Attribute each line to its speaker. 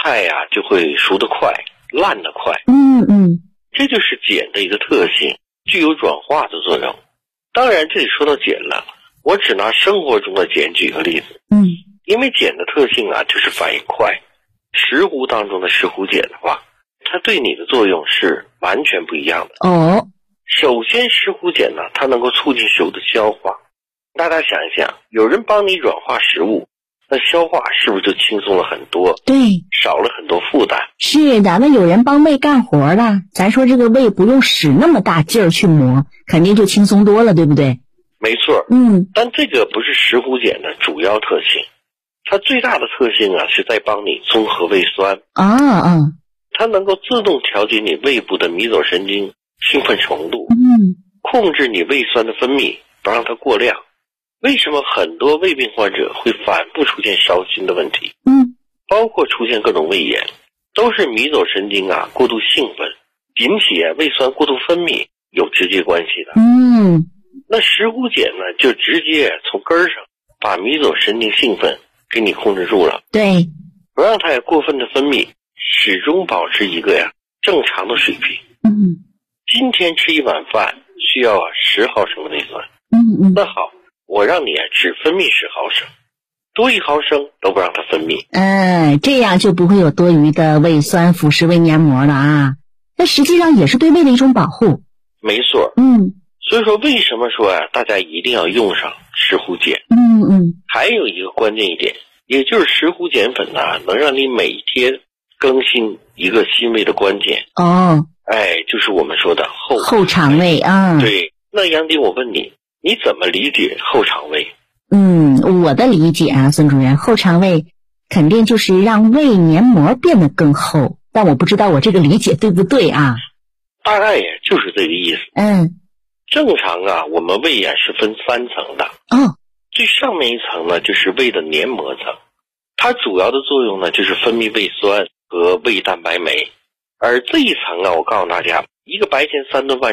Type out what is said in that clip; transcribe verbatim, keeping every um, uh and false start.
Speaker 1: 菜呀、啊、就会熟得快，烂得快。
Speaker 2: 嗯嗯，
Speaker 1: 这就是碱的一个特性，具有软化的作用。当然这里说到碱了，我只拿生活中的碱举个例子。
Speaker 2: 嗯，
Speaker 1: 因为碱的特性啊就是反应快，石斛当中的石斛碱的话，它对你的作用是完全不一样的。
Speaker 2: 哦，
Speaker 1: 首先石斛碱呢，它能够促进食物的消化。大家想一想，有人帮你软化食物，那消化是不是就轻松了很多？
Speaker 2: 对，
Speaker 1: 少了很多负担。
Speaker 2: 是的，那有人帮胃干活了，咱说这个胃不用使那么大劲儿去磨，肯定就轻松多了，对不对？
Speaker 1: 没错。
Speaker 2: 嗯，
Speaker 1: 但这个不是石斛碱的主要特性，它最大的特性啊是在帮你综合胃酸。
Speaker 2: 啊啊，
Speaker 1: 它能够自动调节你胃部的迷走神经兴奋程度，
Speaker 2: 嗯，
Speaker 1: 控制你胃酸的分泌，不让它过量。为什么很多胃病患者会反复出现烧心的问题？
Speaker 2: 嗯，
Speaker 1: 包括出现各种胃炎，都是迷走神经啊过度兴奋，引起啊胃酸过度分泌有直接关系的。
Speaker 2: 嗯，
Speaker 1: 那石斛碱呢，就直接从根儿上把迷走神经兴奋给你控制住了，
Speaker 2: 对，
Speaker 1: 不让它也过分的分泌，始终保持一个呀正常的水平。
Speaker 2: 嗯，
Speaker 1: 今天吃一碗饭需要啊十毫升的胃酸，
Speaker 2: 嗯嗯，
Speaker 1: 那好，我让你啊只分泌十毫升，多一毫升都不让它分泌。
Speaker 2: 嗯，这样就不会有多余的胃酸腐蚀胃黏膜了啊。那实际上也是对胃的一种保护。
Speaker 1: 没错。
Speaker 2: 嗯，
Speaker 1: 所以说为什么说啊大家一定要用上石斛碱？
Speaker 2: 嗯嗯，
Speaker 1: 还有一个关键一点，也就是石斛碱粉呢，能让你每天更新一个新胃的关键。
Speaker 2: 哦，
Speaker 1: 哎，就是我们说的后
Speaker 2: 后肠胃啊。
Speaker 1: 对，那杨迪，我问你，你怎么理解后肠胃？
Speaker 2: 嗯，我的理解啊，孙主任，后肠胃肯定就是让胃黏膜变得更厚，但我不知道我这个理解对不对啊？
Speaker 1: 大概也就是这个意思。
Speaker 2: 嗯，
Speaker 1: 正常啊，我们胃啊是分三层的。
Speaker 2: 哦，
Speaker 1: 最上面一层呢就是胃的黏膜层，它主要的作用呢就是分泌胃酸和胃蛋白酶。而这一层啊，我告诉大家，一个白天三顿饭